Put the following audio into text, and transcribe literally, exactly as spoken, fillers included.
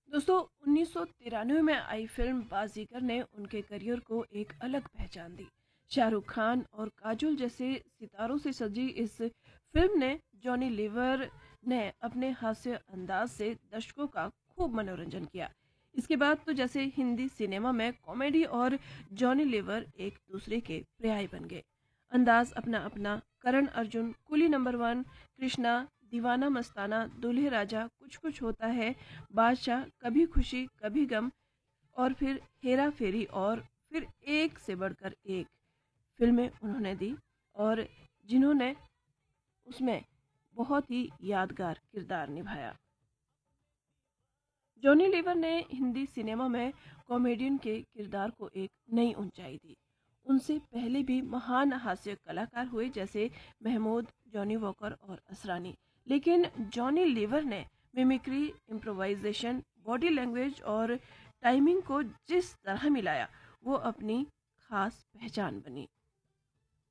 दोस्तों, उन्नीस सौ तिरानवे में आई फिल्म बाजीगर ने उनके करियर को एक अलग पहचान दी। शाहरुख खान और काजोल जैसे सितारों से सजी इस फिल्म ने जॉनी लीवर ने अपने हास्य अंदाज से दर्शकों का खूब मनोरंजन किया। इसके बाद तो जैसे हिंदी सिनेमा में कॉमेडी और जॉनी लीवर एक दूसरे के पर्याय बन गए। अंदाज अपना अपना। करण अर्जुन, कुली नंबर वन, कृष्णा, दीवाना मस्ताना, दूल्हे राजा, कुछ कुछ होता है, बादशाह, कभी खुशी कभी गम, और फिर हेरा फेरी, और फिर एक से बढ़कर एक फिल्में उन्होंने दी, और जिन्होंने उसमें बहुत ही यादगार किरदार निभाया। जॉनी लीवर ने हिंदी सिनेमा में कॉमेडियन के किरदार को एक नई ऊंचाई दी। उनसे पहले भी महान हास्य कलाकार हुए, जैसे महमूद, जॉनी वॉकर और असरानी, लेकिन जॉनी लीवर ने मिमिक्री, इम्प्रोवाइजेशन, बॉडी लैंग्वेज और टाइमिंग को जिस तरह मिलाया, वो अपनी खास पहचान बनी।